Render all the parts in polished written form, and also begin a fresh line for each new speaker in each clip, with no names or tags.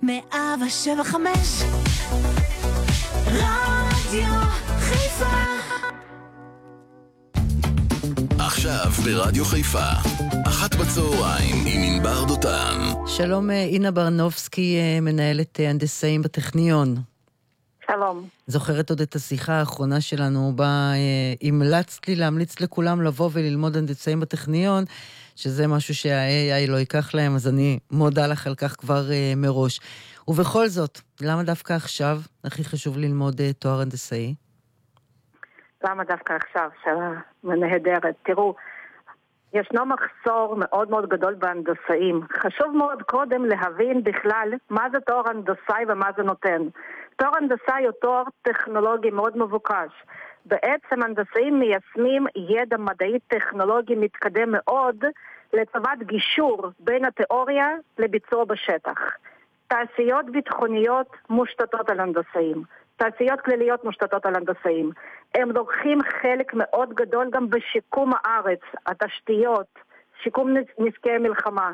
107.5 רדיו חיפה.
עכשיו ברדיו חיפה 13:00 עם ענבר דותן.
שלום אינה ברנובסקי, מנהלת הנדסאים בטכניון.
שלום.
זוכרת עוד את השיחה האחרונה שלנו בה המלצת לי להמליץ לכולם לבוא וללמוד הנדסאים בטכניון, שזה משהו שה-AI לא ייקח להם, אז אני מודה לך על כך כבר מראש. ובכל זאת, למה דווקא עכשיו הכי חשוב ללמוד תואר הנדסאי?
למה דווקא עכשיו? שאלה נהדרת. תראו, ישנו מחסור מאוד מאוד גדול בהנדסאים. חשוב מאוד קודם להבין בכלל מה זה תואר הנדסאי ומה זה נותן. תואר הנדסאי הוא תואר טכנולוגי מאוד מבוקש. בעצם הנדסאים מיישמים ידע מדעי טכנולוגי מתקדם מאוד לטובת גישור בין התיאוריה לביצוע בשטח. תעשיות ביטחוניות מושתתות על הנדסאים. תעשיות כלליות מושתתות על הנדסאים. הם לוקחים חלק מאוד גדול גם בשיקום הארץ, התשתיות, שיקום נזקי מלחמה.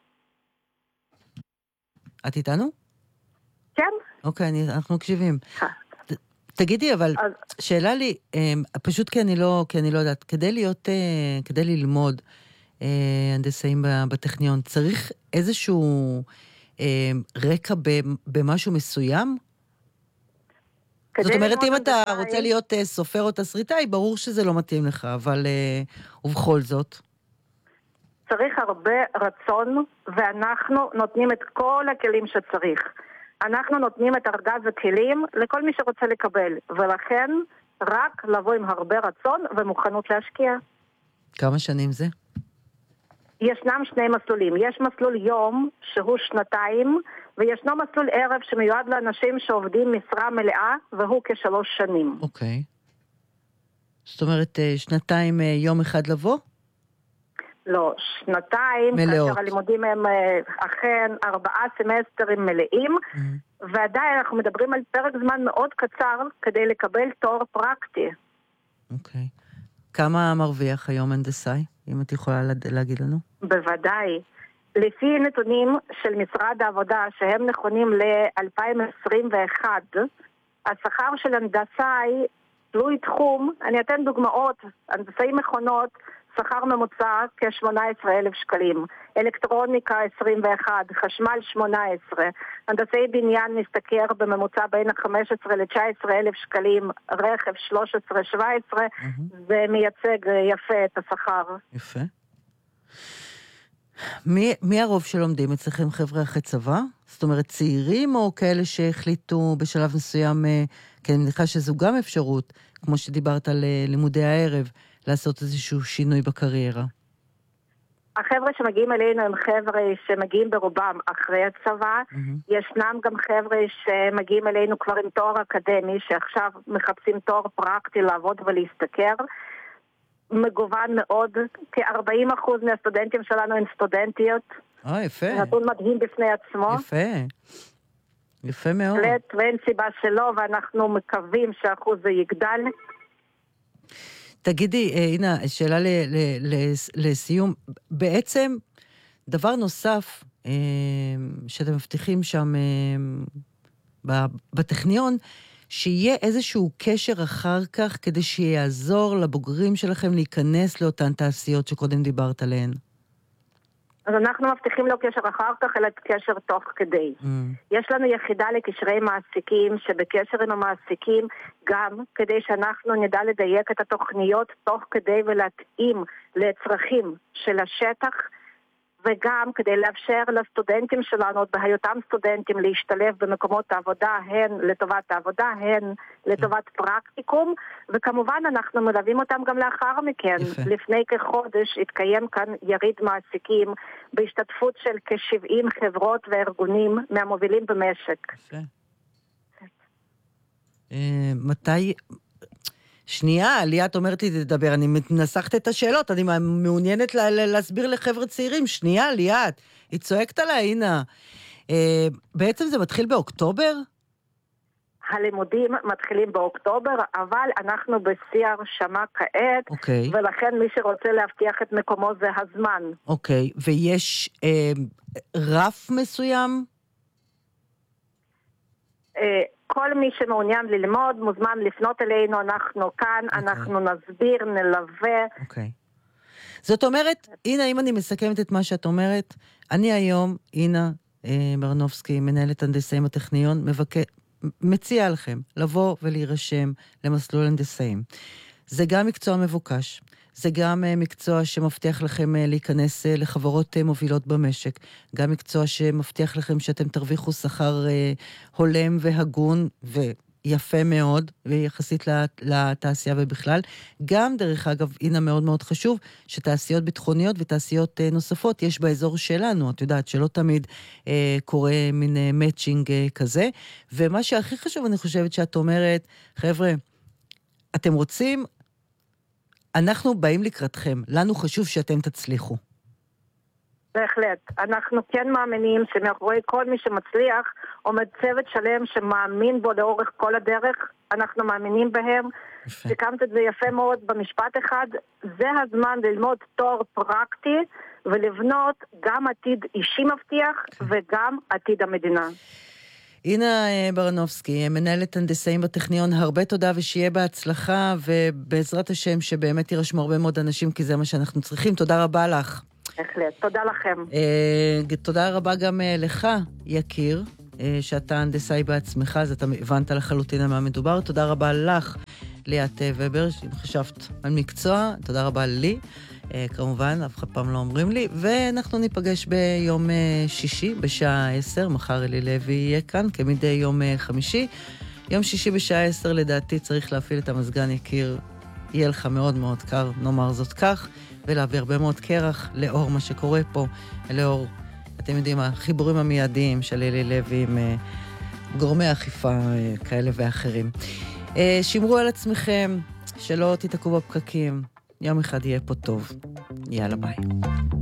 את איתנו?
כן.
אוקיי, אנחנו מקשיבים. תגידי, אבל שאלה לי, פשוט כי אני לא יודעת, כדי ללמוד הנדסאים בטכניון, צריך איזשהו רקע במשהו מסוים? זאת אומרת, אם אתה רוצה להיות סופר או תסריטאי, ברור שזה לא מתאים לך, אבל ובכל זאת.
צריך הרבה רצון, ואנחנו נותנים את כל הכלים שצריך. אנחנו נותנים את ארגז הכלים לכל מי שרוצה לקבל, ולכן רק לבוא עם הרבה רצון ומוכנות להשקיע.
כמה שנים זה?
ישנם שני מסלולים. יש מסלול יום שהוא 2 וישנו מסלול ערב שמיועד לאנשים שעובדים משרה מלאה והוא כ3 שנים.
אוקיי. זאת אומרת 2 יום אחד לבוא?
לא, 2
מלאות.
כאשר הלימודים הם אכן 4 סמסטרים מלאים, ועדיין אנחנו מדברים על פרק זמן מאוד קצר כדי לקבל תואר פרקטי.
אוקיי. כמה מרוויח היום הנדסאי, אם את יכולה להגיד לנו?
בוודאי. לפי נתונים של משרד העבודה שהם נכונים ל-2021, השכר של הנדסאי תלוי תחום, אני אתן דוגמאות, הנדסאי מכונות, שכר ממוצע כ-18,000 שקלים, אלקטרוניקה 21, חשמל 18, הנדסאי בניין מסתכר בממוצע בין 15 ל-19,000 שקלים, רכב 13-17, זה מייצג יפה את השכר.
יפה. מי הרוב שלומדים אצלכם, חבר'ה אחרי צבא? זאת אומרת צעירים או כאלה שהחליטו בשלב מסוים, כי אני מניחה שזו גם אפשרות, כמו שדיברת על לימודי הערב, לעשות איזשהו שינוי בקריירה?
החבר'ה שמגיעים אלינו הם חבר'ה שמגיעים ברובם אחרי הצבא, ישנם גם חבר'ה שמגיעים אלינו כבר עם תואר אקדמי, שעכשיו מחפשים תואר פרקטי לעבוד ולהסתכר, מגוון מאוד, כ-40% מהסטודנטים שלנו הן סטודנטיות.
יפה.
נתון מדהים בפני עצמו.
יפה. יפה מאוד.
ואין סיבה שלא, ואנחנו מקווים שהאחוז זה יגדל.
תגידי, הנה, שאלה לסיום. בעצם, דבר נוסף שאתם מבטיחים שם בטכניון, שיהיה איזשהו קשר אחר כך, כדי שיעזור לבוגרים שלכם להיכנס לאותן תעשיות שקודם דיברת עליהן.
אז אנחנו מבטיחים לו קשר אחר כך, אלא קשר תוך כדי. יש לנו יחידה לקשרי מעסיקים, שבקשר עם המעסיקים, גם כדי שאנחנו נדע לדייק את התוכניות תוך כדי ולהתאים לצרכים של השטח, וגם כדי לאפשר לסטודנטים שלנו, בהיותם סטודנטים, להשתלב במקומות העבודה, הן לטובת העבודה, הן לטובת פרקטיקום, וכמובן אנחנו מלווים אותם גם לאחר מכן.
יפה.
לפני כחודש התקיים כאן יריד מעסיקים, בהשתתפות של כ-70 חברות וארגונים מהמובילים במשק.
יפה. מתי... שנייה, ליאת אומרת לי תדבר, אני מנסחת את השאלות, אני מעוניינת להסביר לחבר'ה צעירים, שנייה, ליאת, היא צועקת עליי, הנה. בעצם זה מתחיל באוקטובר?
הלימודים מתחילים באוקטובר, אבל אנחנו בשיא הרשמה כעת, ולכן מי שרוצה להבטיח את מקומו זה הזמן.
אוקיי, ויש רף מסוים
כל מי שמעוניין ללמוד מוזמן לפנות אלינו, אנחנו כאן, אנחנו נסביר, נלווה.
אוקיי. זאת אומרת, אינה, אם אני מסכמת את מה שאת אומרת, אני היום, אינה ברנובסקי, מנהלת הנדסאים הטכניון, מציע לכם לבוא ולהירשם למסלול הנדסאים. זה גם מקצוע מבוקש, זה גם מקצוע שמבטיח לכם להיכנס לחברות מובילות במשק, גם מקצוע שמבטיח לכם שאתם תרוויחו שכר הולם והגון ויפה מאוד, ויחסית לתעשייה ובכלל. גם דרך אגב, הנה מאוד מאוד חשוב, שתעשיות ביטחוניות ותעשיות נוספות יש באזור שלנו, את יודעת שלא תמיד קורה מין מאצ'ינג כזה, ומה שהכי חשוב אני חושבת שאת אומרת, חבר'ה, אתם רוצים, אנחנו באים לקראתכם, לנו חשוב שאתם תצליחו.
בהחלט. אנחנו כן מאמינים שמאחורי כל מי שמצליח עומד צוות שלם שמאמין בו לאורך כל הדרך. אנחנו מאמינים בהם. סיכמת את זה יפה מאוד במשפט אחד. זה הזמן ללמוד תואר פרקטי ולבנות גם עתיד אישי מבטיח וגם עתיד המדינה.
אינה ברנובסקי, מנהלת הנדסאים בטכניון, הרבה תודה ושיהיה בהצלחה, ובעזרת השם שבאמת יירשמו הרבה מאוד אנשים, כי זה מה שאנחנו צריכים. תודה רבה לך.
בהחלט, תודה לכם.
תודה רבה גם לך, יקיר, שאתה הנדסאי בעצמך, אז אתה הבנת לחלוטין על מה מדובר. תודה רבה לך, ליאת ובר, שחשבת על מקצוע. תודה רבה לי. כמובן, אף אחד פעם לא אומרים לי, ואנחנו ניפגש ביום שישי בשעה 10, מחר אלי לוי יהיה כאן, כמדי יום חמישי. יום שישי בשעה 10 לדעתי צריך להפעיל את המזגן יקיר, יהיה לך מאוד מאוד קר, נאמר זאת כך, ולהביא הרבה מאוד קרח לאור מה שקורה פה, לאור, אתם יודעים, החיבורים המיידיים של אלי לוי עם גורמי אכיפה כאלה ואחרים. שמרו על עצמכם, שלא תתעכבו בפקקים, יום אחד יהיה פה טוב. יאללה ביי.